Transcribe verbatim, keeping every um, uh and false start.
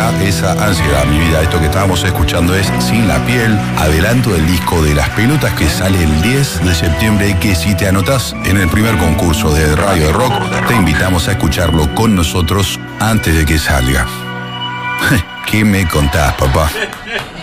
mata esa ansiedad, mi vida. Esto que estábamos escuchando es Sin la Piel, adelanto del disco de Las Pelotas que sale el diez de septiembre y que si te anotás en el primer concurso de Radio de Rock, te invitamos a escucharlo con nosotros antes de que salga. ¿Qué me contás, papá?